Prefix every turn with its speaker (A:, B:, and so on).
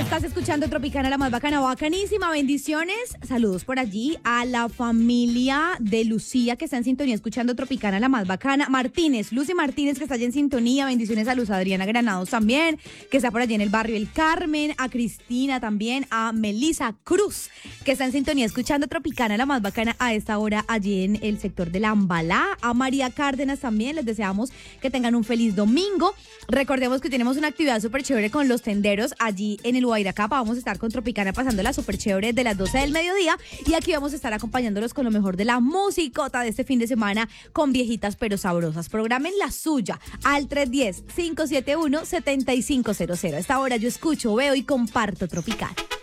A: Estás escuchando Tropicana, la más bacana, bacanísima. Bendiciones. Saludos por allí a la familia de Lucía que está en sintonía escuchando Tropicana, la más bacana. Martínez, Lucy Martínez que está allí en sintonía. Bendiciones a Luz Adriana Granados también, que está por allí en el barrio El Carmen. A Cristina también. A Melisa Cruz, que está en sintonía escuchando Tropicana, la más bacana a esta hora allí en el sector de La Ambalá. A María Cárdenas también. Les deseamos que tengan un feliz domingo. Recordemos que tenemos una actividad súper chévere con los tenderos allí en el Guairacapa. Vamos a estar con Tropicana pasándola súper chévere de las 12 del mediodía y aquí vamos a estar acompañándolos con lo mejor de la musicota de este fin de semana con viejitas pero sabrosas. Programen la suya al 310-571-7500. A esta hora yo escucho, veo y comparto Tropicana.